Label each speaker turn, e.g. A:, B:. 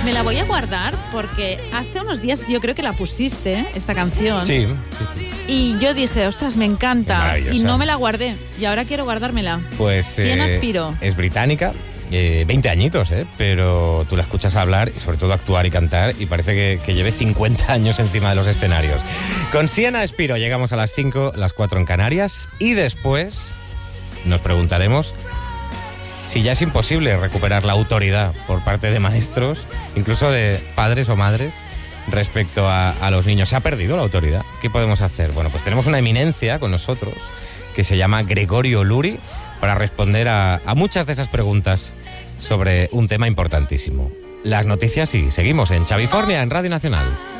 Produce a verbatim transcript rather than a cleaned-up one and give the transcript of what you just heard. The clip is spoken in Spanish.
A: Me la voy a guardar porque hace unos días yo creo que la pusiste, esta canción.
B: Sí, sí, sí.
A: Y yo dije, ostras, me encanta.
B: Maravillosa.
A: Y no me la guardé. Y ahora quiero guardármela.
B: Pues
A: Siena
B: eh,
A: Spiro.
B: es británica, eh, veinte añitos, ¿eh? Pero tú la escuchas hablar y sobre todo actuar y cantar y parece que, que lleve cincuenta años encima de los escenarios. Con Siena Spiro llegamos a las cinco, las cuatro en Canarias y después nos preguntaremos si ya es imposible recuperar la autoridad por parte de maestros, incluso de padres o madres, respecto a, a los niños. ¿Se ha perdido la autoridad? ¿Qué podemos hacer? Bueno, pues tenemos una eminencia con nosotros que se llama Gregorio Luri para responder a, a muchas de esas preguntas sobre un tema importantísimo. Las noticias y seguimos en Xavifornia, en Radio Nacional.